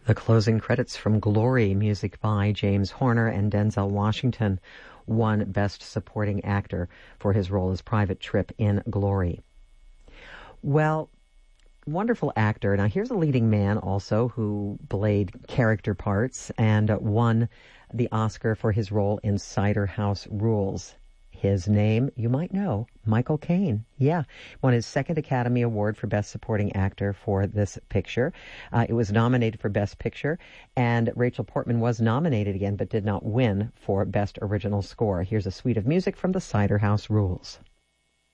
The closing credits from Glory, music by James Horner, and Denzel Washington won Best Supporting Actor for his role as Private Trip in Glory. Well, wonderful actor. Now, here's a leading man also who played character parts and won the Oscar for his role in Cider House Rules. His name, you might know, Michael Caine. Yeah, won his second Academy Award for Best Supporting Actor for this picture. It was nominated for Best Picture, and Rachel Portman was nominated again but did not win for Best Original Score. Here's a suite of music from the Cider House Rules.